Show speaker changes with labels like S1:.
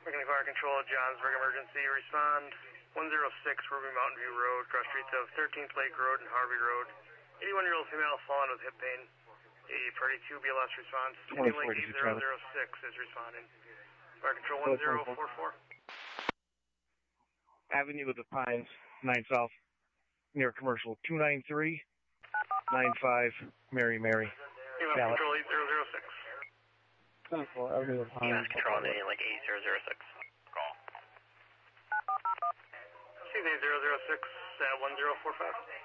S1: Beginning fire control, Johnsburg emergency. Respond 106 Ruby Mountain View Road, cross streets of 13th Lake Road and Harvey Road. 81-year-old female fallen with hip pain. A party 2 BLS response. 20 Lake 8006 is responding. Fire control 1044.
S2: Avenue of the Pines, 9 South, near commercial 293-95 Mary.
S1: Control 8006.
S2: Avenue of the Pines.
S1: Control Lake 8006. Call. C 8006 at 1045.